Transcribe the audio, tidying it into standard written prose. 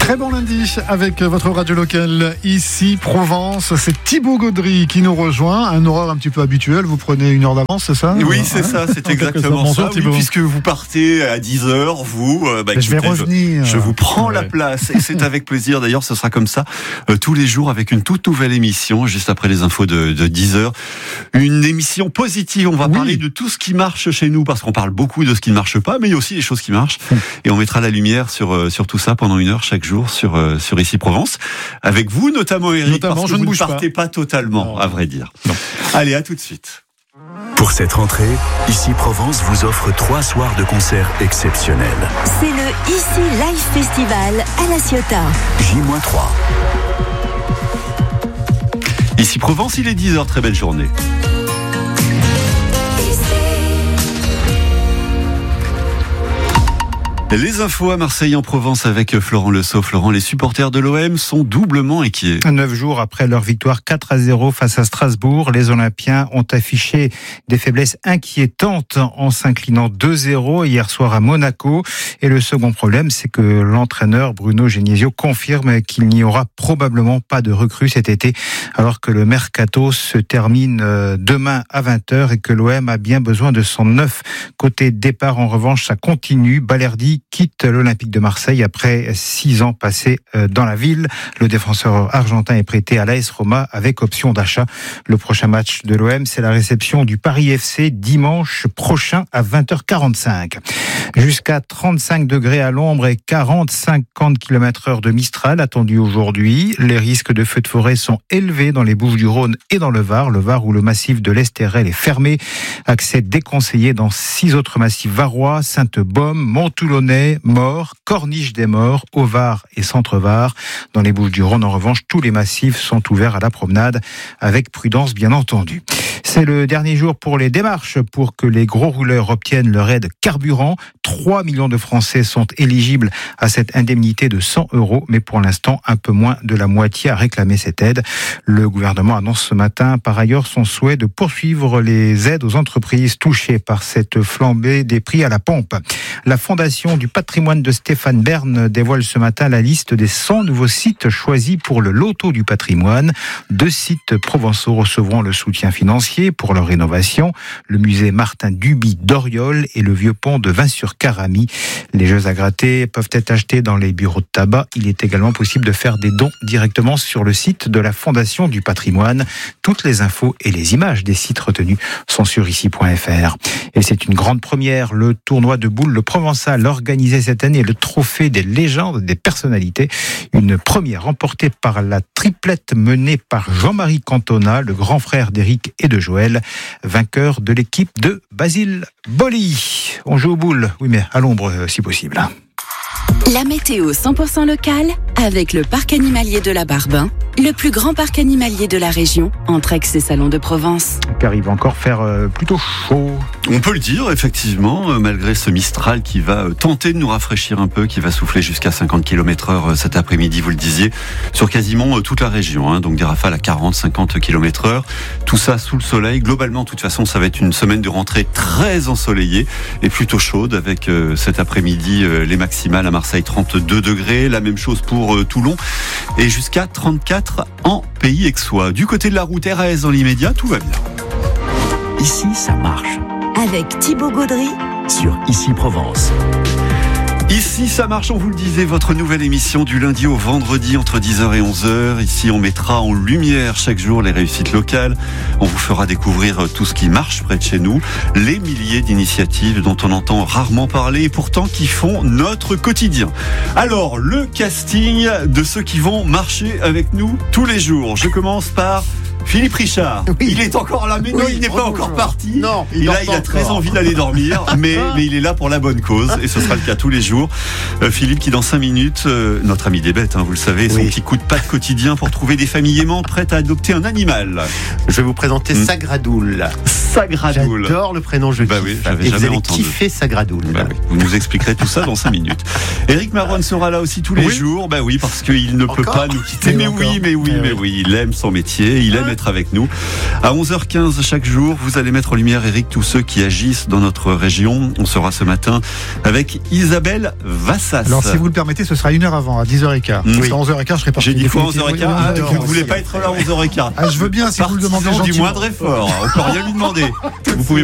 Très bon lundi avec votre radio locale ici Provence. C'est Thibaut Gaudry qui nous rejoint. Un horaire un petit peu habituel. Vous prenez une heure d'avance, c'est ça? Oui, c'est ça, c'est exactement ça. Oui, puisque vous partez à 10h, vous, je vais revenir. Je vous prends la place et c'est avec plaisir. D'ailleurs, ce sera comme ça tous les jours avec une toute nouvelle émission juste après les infos de 10h. Une émission positive. On va parler de tout ce qui marche chez nous parce qu'on parle beaucoup de ce qui ne marche pas, mais il y a aussi des choses qui marchent et on mettra la lumière sur tout ça pendant une heure chaque jour sur Ici Provence, avec vous notamment Eric, parce que vous ne partez pas totalement, à vrai dire. Non. Allez, à tout de suite. Pour cette rentrée, Ici Provence vous offre 3 soirs de concerts exceptionnels. C'est le Ici Live Festival à La Ciotat. J-3. Ici Provence, il est 10h, très belle journée. Les infos à Marseille en Provence avec Florent Lesault. Florent, les supporters de l'OM sont doublement inquiets. 9 jours après leur victoire 4-0 face à Strasbourg, les Olympiens ont affiché des faiblesses inquiétantes en s'inclinant 2-0 hier soir à Monaco. Et le second problème, c'est que l'entraîneur Bruno Genesio confirme qu'il n'y aura probablement pas de recrues cet été, alors que le mercato se termine demain à 20h et que l'OM a bien besoin de son 9. Côté départ, en revanche, ça continue. Balerdi quitte l'Olympique de Marseille après 6 ans passés dans la ville. Le défenseur argentin est prêté à l'AS Roma avec option d'achat. Le prochain match de l'OM, c'est la réception du Paris FC dimanche prochain à 20h45. Jusqu'à 35 degrés à l'ombre et 40-50 km/h de Mistral attendus aujourd'hui. Les risques de feux de forêt sont élevés dans les Bouches-du-Rhône et dans le Var où le massif de l'Estérel est fermé. Accès déconseillé dans 6 autres massifs varois, Sainte-Baume, Monttoulonnais, Maure, Corniche des Maures, au Var et Centre-Var. Dans les Bouches-du-Rhône, en revanche, tous les massifs sont ouverts à la promenade, avec prudence bien entendu. C'est le dernier jour pour les démarches pour que les gros rouleurs obtiennent leur aide carburant. 3 millions de Français sont éligibles à cette indemnité de 100 €, mais pour l'instant, un peu moins de la moitié a réclamé cette aide. Le gouvernement annonce ce matin, par ailleurs, son souhait de poursuivre les aides aux entreprises touchées par cette flambée des prix à la pompe. La Fondation du patrimoine de Stéphane Bern dévoile ce matin la liste des 100 nouveaux sites choisis pour le loto du patrimoine. 2 sites provençaux recevront le soutien financier pour leur rénovation, le musée Martin Duby d'Oriol et le vieux pont de Vins-sur-Caramie. Les jeux à gratter peuvent être achetés dans les bureaux de tabac. Il est également possible de faire des dons directement sur le site de la Fondation du patrimoine. Toutes les infos et les images des sites retenus sont sur ici.fr. Et c'est une grande première, le tournoi de boules Le Provençal organisé cette année, le trophée des légendes, des personnalités. Une première remportée par la triplette menée par Jean-Marie Cantona, le grand frère d'Éric et de Joël, vainqueur de l'équipe de Basile Boli. On joue aux boules, oui mais à l'ombre si possible. La météo 100% locale avec le parc animalier de la Barbin, le plus grand parc animalier de la région, entre Aix et Salon de Provence. Car il va encore faire plutôt chaud. On peut le dire, effectivement, malgré ce Mistral qui va tenter de nous rafraîchir un peu, qui va souffler jusqu'à 50 km/h cet après-midi, vous le disiez, sur quasiment toute la région. Donc des rafales à 40-50 km/h. Tout ça sous le soleil. Globalement, de toute façon, ça va être une semaine de rentrée très ensoleillée et plutôt chaude avec cet après-midi les maximales à Marseille 32 degrés. La même chose pour Toulon et jusqu'à 34 en Pays Aixois. Du côté de la route RAS dans l'immédiat, tout va bien. Ici, ça marche. Avec Thibaut Gaudry sur Ici Provence. Ici, ça marche, on vous le disait, votre nouvelle émission du lundi au vendredi entre 10h et 11h. Ici, on mettra en lumière chaque jour les réussites locales. On vous fera découvrir tout ce qui marche près de chez nous. Les milliers d'initiatives dont on entend rarement parler et pourtant qui font notre quotidien. Alors, le casting de ceux qui vont marcher avec nous tous les jours. Je commence par Philippe Richard. Oui. Il est encore là, mais non, il n'est pas encore parti. Non, il a très envie d'aller dormir, mais il est là pour la bonne cause et ce sera le cas tous les jours. Philippe qui dans 5 minutes, notre ami des bêtes, vous le savez, son petit coup de patte quotidien pour trouver des familles aimantes prêtes à adopter un animal. Je vais vous présenter Sagradoul. Sagradoul. J'adore le prénom, je kiffe. Oui, j'avais et jamais vous allez entendu. kiffer Sagradoul. Oui. Vous nous expliquerez tout ça dans 5 minutes. Éric Maron sera là aussi tous les jours. Oui, parce qu'il ne peut pas nous quitter. Mais oui, il aime son métier, il aime être avec nous. À 11h15 chaque jour, vous allez mettre en lumière, Eric, tous ceux qui agissent dans notre région. On sera ce matin avec Isabelle Vassas. Alors, si vous le permettez, ce sera 1 heure avant, à 10h15. Oui. À 11h15, je serai parti. J'ai dit quoi, 11h15? Oui, Vous ne voulez pas être là à 11h15? Je veux bien, si vous le demandez Partisan du gentiment. moindre effort. On peut rien lui demander. Vous pouvez